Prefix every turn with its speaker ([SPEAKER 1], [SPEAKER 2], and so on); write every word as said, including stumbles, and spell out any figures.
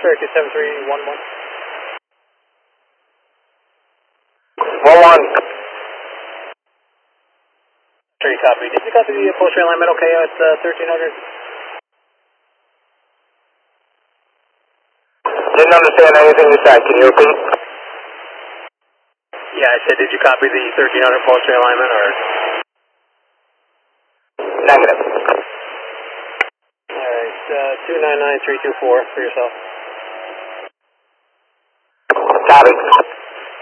[SPEAKER 1] Cherokee seven three one one.
[SPEAKER 2] one one.
[SPEAKER 1] Sure you copy. Did you copy the upholstery alignment okay at uh, thirteen hundred?
[SPEAKER 2] Didn't understand anything you said. Can you repeat?
[SPEAKER 1] Yeah, I said, did you copy the thirteen hundred upholstery alignment or?
[SPEAKER 2] Negative.
[SPEAKER 1] Alright, uh, two nine nine three two four for yourself.
[SPEAKER 2] Copy.